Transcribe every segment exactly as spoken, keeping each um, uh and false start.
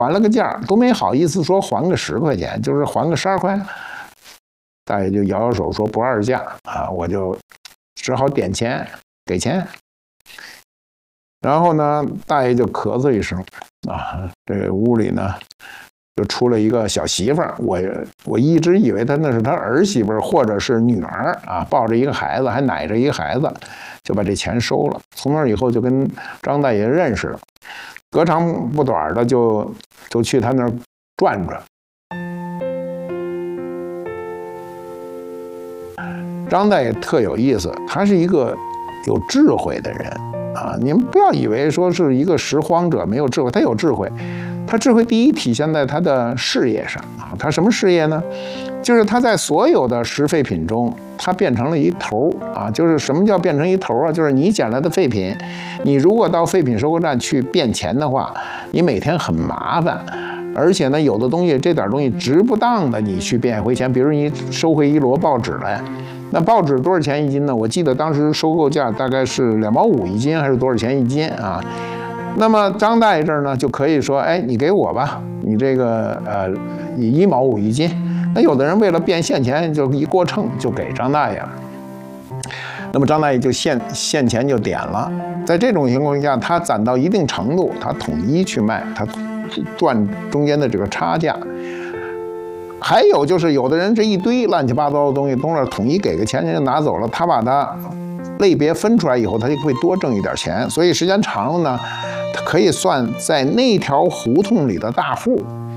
还了个价，都没好意思说还个十块钱，就是还个十二块。大爷就摇摇手说不二价啊，我就只好点钱给钱。然后呢，大爷就咳嗽一声啊，这个屋里呢就出了一个小媳妇儿。我我一直以为他那是他儿媳妇或者是女儿啊，抱着一个孩子，还奶着一个孩子，就把这钱收了。从那以后就跟张大爷认识了，隔长不短的就就去他那儿转转。张大爷特有意思，他是一个有智慧的人啊！你们不要以为说是一个拾荒者没有智慧，他有智慧。他智慧第一体现在他的事业上啊，他什么事业呢？就是他在所有的拾废品中，他变成了一头啊！就是什么叫变成一头啊？就是你捡来的废品，你如果到废品收购站去变钱的话，你每天很麻烦。而且呢，有的东西这点东西值不当的，你去变回钱，比如你收回一摞报纸来，那报纸多少钱一斤呢？我记得当时收购价大概是两毛五一斤，还是多少钱一斤啊？那么张大爷这儿呢，就可以说，哎，你给我吧，你这个呃，以一毛五一斤。那有的人为了变现钱，就一过秤就给张大爷了。那么张大爷就现现钱就点了。在这种情况下，他攒到一定程度，他统一去卖，他赚中间的这个差价。还有就是有的人这一堆乱七八糟的东西，东西统一给个钱，人家拿走了，他把它类别分出来以后，他就会多挣一点钱。所以时间长了呢，他可以算在那条胡同里的大户。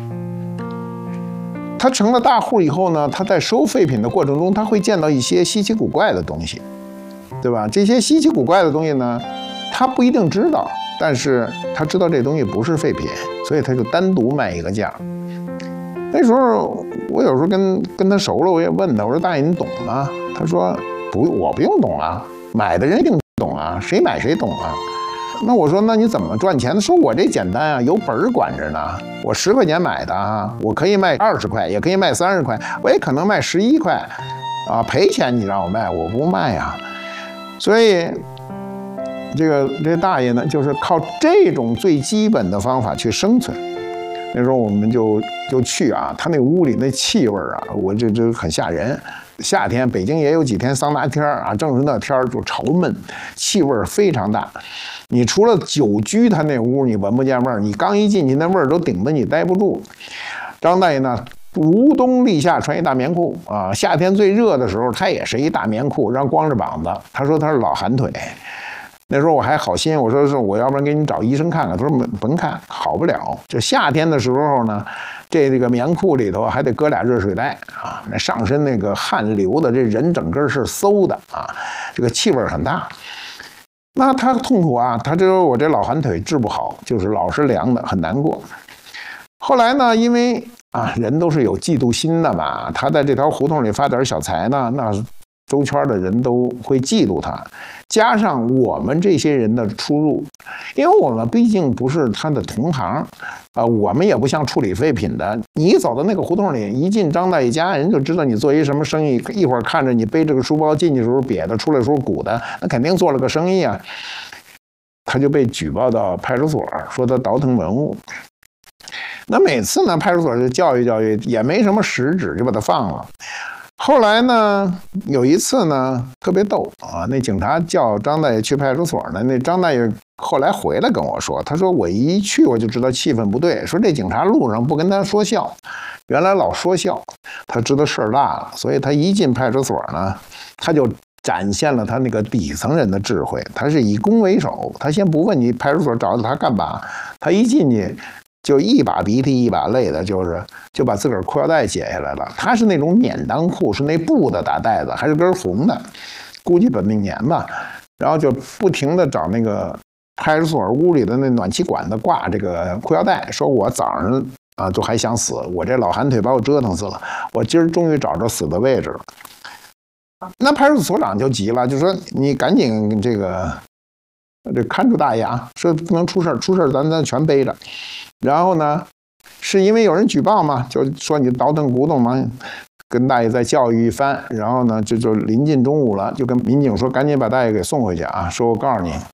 他成了大户以后呢，他在收废品的过程中，他会见到一些稀奇古怪的东西，对吧？这些稀奇古怪的东西呢，他不一定知道，但是他知道这东西不是废品，所以他就单独卖一个价。那时候我有时候跟跟他熟了，我也问他，我说大爷你懂吗？他说不，我不用懂啊，买的人一定懂啊，谁买谁懂啊。那我说那你怎么赚钱？他说我这简单啊，有本儿管着呢。我十块钱买的啊，我可以卖二十块，也可以卖三十块，我也可能卖十一块，啊，赔钱你让我卖，我不卖啊。所以这个这大爷呢，就是靠这种最基本的方法去生存。那时候我们就就去啊，他那屋里那气味啊，我这这很吓人。夏天北京也有几天桑拿天啊，正是那天就潮闷，气味非常大。你除了久居他那屋，你闻不见味儿，你刚一进去，那味儿都顶得你待不住。张大爷呢，无冬立夏穿一大棉裤啊，夏天最热的时候，他也是一大棉裤，然后光着膀子。他说他是老寒腿。那时候我还好心，我说是我要不然给你找医生看看。他说甭看，好不了。就夏天的时候呢，这这个棉裤里头还得搁俩热水袋啊，那上身那个汗流的，这人整个是馊的啊，这个气味很大。那他痛苦啊，他这我这老寒腿治不好，就是老是凉的，很难过。后来呢，因为啊人都是有嫉妒心的嘛，他在这条胡同里发点小财呢，那周圈的人都会嫉妒他，加上我们这些人的出入，因为我们毕竟不是他的同行，啊、呃，我们也不像处理废品的。你一走到那个胡同里，一进张大爷家，人就知道你做一什么生意。一会儿看着你背着个书包进去的时候瘪的，出来的时候鼓的，那肯定做了个生意啊。他就被举报到派出所，说他倒腾文物。那每次呢，派出所就教育教育，也没什么实质，就把他放了。后来呢，有一次呢，特别逗啊，那警察叫张大爷去派出所呢，那张大爷后来回来跟我说，他说我一去我就知道气氛不对，说这警察路上不跟他说笑，原来老说笑，他知道事儿大了，所以他一进派出所呢，他就展现了他那个底层人的智慧，他是以攻为守，他先不问你派出所找他干嘛，他一进去就一把鼻涕一把泪的，就是就把自个儿裤腰带解下来了。他是那种免裆裤，是那布的打带子，还是根红的，估计本命年吧。然后就不停的找那个派出所屋里的那暖气管子挂这个裤腰带，说我早上啊就还想死，我这老寒腿把我折腾死了，我今儿终于找着死的位置了。那派出所长就急了，就说你赶紧这个这看住大爷啊，说不能出事出事咱咱全背着。然后呢，是因为有人举报嘛，就说你倒腾古董嘛，跟大爷再教育一番。然后呢，这就临近中午了，就跟民警说，赶紧把大爷给送回去啊！说我告诉你，